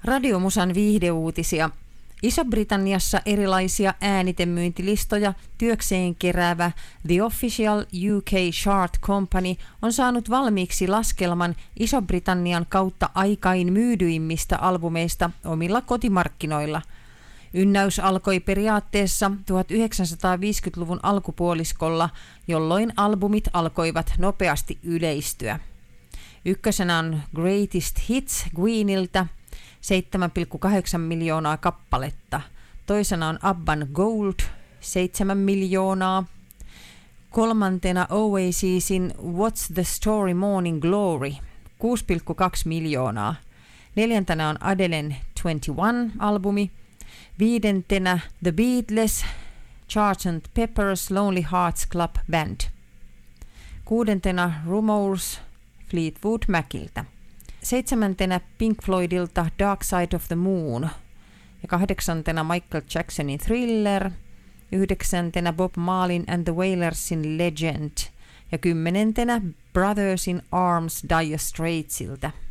Radiomusan viihdeuutisia. Iso-Britanniassa erilaisia äänitemyyntilistoja työkseen keräävä The Official UK Chart Company on saanut valmiiksi laskelman Iso-Britannian kautta aikain myydyimmistä albumeista omilla kotimarkkinoilla. Ynnäys alkoi periaatteessa 1950-luvun alkupuoliskolla, jolloin albumit alkoivat nopeasti yleistyä. Ykkösenä on Greatest Hits Queeniltä, 7,8 miljoonaa kappaletta. Toisena on ABBAn Gold, 7 miljoonaa. Kolmantena Oasisin What's the Story Morning Glory, 6,2 miljoonaa. Neljäntenä on Adelen 21-albumi. Viidentenä The Beatles, Sgt. Pepper's Lonely Hearts Club Band. Kuudentena Rumours, Fleetwood Maciltä. Seitsemäntenä Pink Floydilta Dark Side of the Moon. Ja kahdeksantena Michael Jacksonin Thriller. Yhdeksäntenä Bob Marleyn and the Wailersin Legend. Ja kymmenentenä Brothers in Arms Dire Straitsiltä.